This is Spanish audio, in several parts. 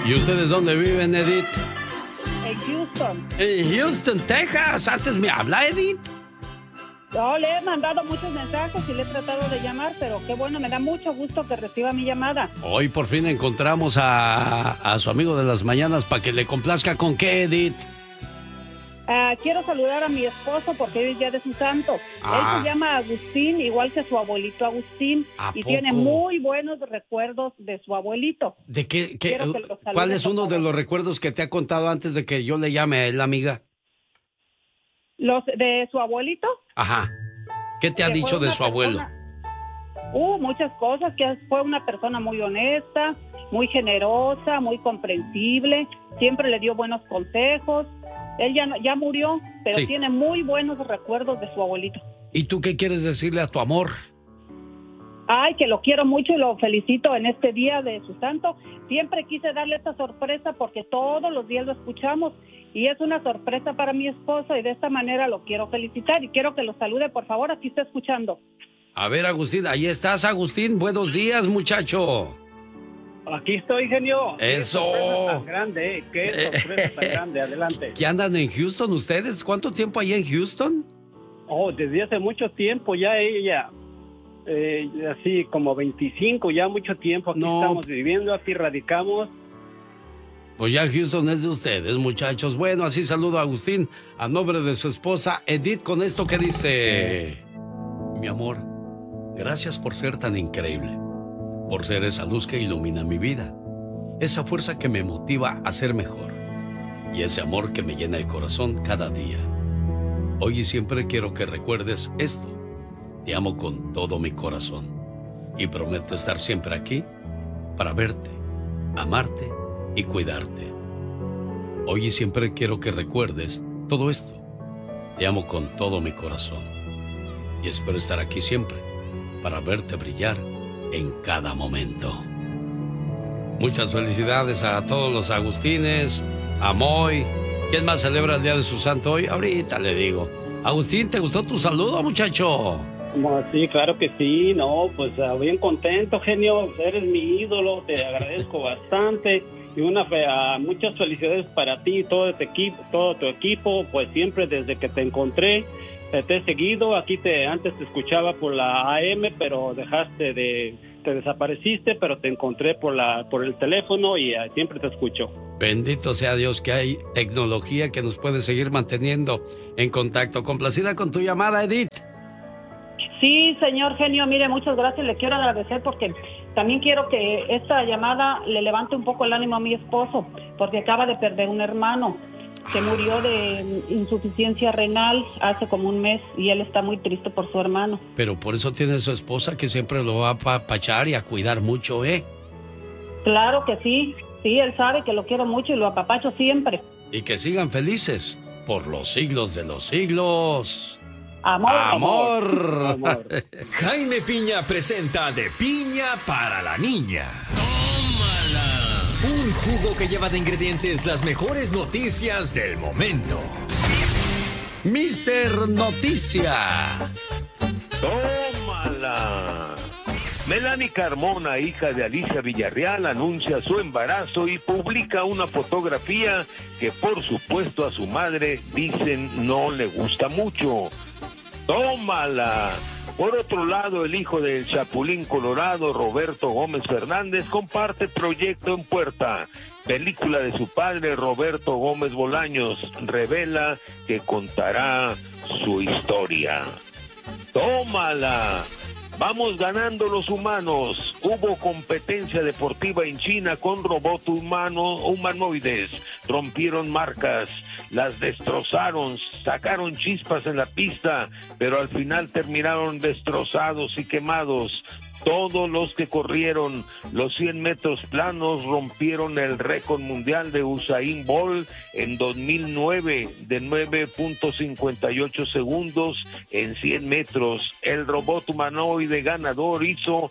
¿Y ustedes dónde viven, Edith? En Houston. En Houston, Texas. Antes me habla, Edith. Yo le he mandado muchos mensajes y le he tratado de llamar, pero qué bueno, me da mucho gusto que reciba mi llamada. Hoy por fin encontramos a su amigo de las mañanas para que le complazca. ¿Con qué, Edith? Quiero saludar a mi esposo porque hoy es día de su santo. Él se llama Agustín, igual que su abuelito Agustín, y tiene muy buenos recuerdos de su abuelito. ¿De qué? ¿Cuál es uno de los recuerdos que te ha contado antes de que yo le llame a él, amiga? ¿Los de su abuelito? Ajá. ¿Qué te ha dicho de su abuelo? Muchas cosas, que fue una persona muy honesta, muy generosa, muy comprensible, siempre le dio buenos consejos. Él ya murió, pero tiene muy buenos recuerdos de su abuelito. ¿Y tú qué quieres decirle a tu amor? Ay, que lo quiero mucho y lo felicito en este día de su santo. Siempre quise darle esta sorpresa porque todos los días lo escuchamos y es una sorpresa para mi esposo y de esta manera lo quiero felicitar y quiero que lo salude, por favor, aquí está escuchando. A ver, Agustín, ahí estás, Agustín. Buenos días, muchacho. Aquí estoy, genio. ¡Eso! ¡Qué sorpresa tan grande! ¡Qué sorpresa tan grande! Adelante. ¿Qué andan en Houston ustedes? ¿Cuánto tiempo allá en Houston? Desde hace mucho tiempo ya ella... así como 25, ya mucho tiempo aquí estamos viviendo, aquí radicamos. Pues ya Houston es de ustedes, muchachos. Bueno, así saludo a Agustín a nombre de su esposa Edith con esto que dice: mi amor, gracias por ser tan increíble, por ser esa luz que ilumina mi vida, esa fuerza que me motiva a ser mejor y ese amor que me llena el corazón cada día. Hoy y siempre quiero que recuerdes esto. Te amo con todo mi corazón y prometo estar siempre aquí para verte, amarte y cuidarte. Hoy y siempre quiero que recuerdes todo esto. Te amo con todo mi corazón y espero estar aquí siempre para verte brillar en cada momento. Muchas felicidades a todos los Agustines, a Moy. ¿Quién más celebra el día de su santo hoy? Ahorita le digo. Agustín, ¿te gustó tu saludo, muchacho? Sí, claro que sí, no, pues bien contento, genio, eres mi ídolo, te agradezco bastante y muchas felicidades para ti y todo tu equipo, pues siempre desde que te encontré, te he seguido, antes te escuchaba por la AM, pero te desapareciste, pero te encontré por el teléfono y siempre te escucho. Bendito sea Dios que hay tecnología que nos puede seguir manteniendo en contacto. Complacida con tu llamada, Edith. Sí, señor genio, mire, muchas gracias, le quiero agradecer porque también quiero que esta llamada le levante un poco el ánimo a mi esposo, porque acaba de perder un hermano que murió de insuficiencia renal hace como un mes y él está muy triste por su hermano. Pero por eso tiene su esposa que siempre lo va a apapachar y a cuidar mucho, ¿eh? Claro que sí, él sabe que lo quiero mucho y lo apapacho siempre. Y que sigan felices por los siglos de los siglos. Amor. Amor. Jaime Piña presenta De Piña para la Niña. ¡Tómala! Un jugo que lleva de ingredientes las mejores noticias del momento. Mister Noticia. ¡Tómala! Melanie Carmona, hija de Alicia Villarreal, anuncia su embarazo y publica una fotografía que por supuesto a su madre dicen no le gusta mucho. ¡Tómala! Por otro lado, el hijo del Chapulín Colorado, Roberto Gómez Fernández, comparte proyecto en puerta. Película de su padre, Roberto Gómez Bolaños, revela que contará su historia. ¡Tómala! Vamos ganando los humanos. Hubo competencia deportiva en China con robots humanoides. Rompieron marcas, las destrozaron, sacaron chispas en la pista, pero al final terminaron destrozados y quemados. Todos los que corrieron los 100 metros planos rompieron el récord mundial de Usain Bolt en 2009 de 9.58 segundos en 100 metros. El robot humanoide ganador hizo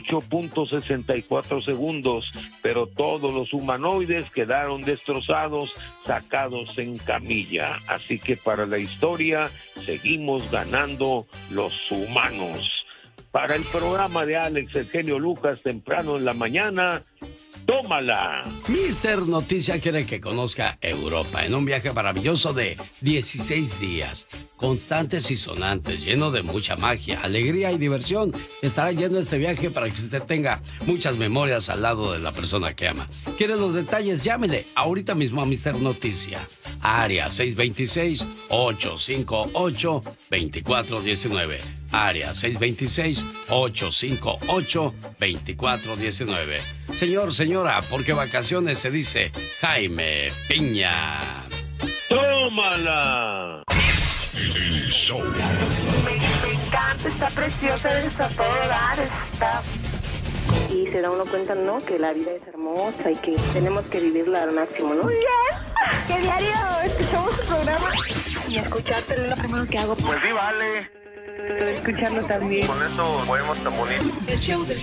8.64 segundos, pero todos los humanoides quedaron destrozados, sacados en camilla. Así que para la historia seguimos ganando los humanos. Para el programa de Alex, el genio Lucas, temprano en la mañana, tómala. Mister Noticia quiere que conozca Europa en un viaje maravilloso de 16 días, constantes y sonantes, lleno de mucha magia, alegría y diversión. Estará lleno este viaje para que usted tenga muchas memorias al lado de la persona que ama. ¿Quiere los detalles? Llámele ahorita mismo a Mister Noticia. Área 626-858-2419. Área 626-858-2419. Señor, señora, porque vacaciones se dice Jaime Piña. ¡Tómala! Me encanta, está preciosa, está todo dar, está... Y se da uno cuenta, ¿no? Que la vida es hermosa y que tenemos que vivirla al máximo, ¿no? ¡Que diario escuchamos su programa! Y escucharte es lo primero que hago. Pues sí, vale. Escucharlo también. Con eso podemos tan bonito.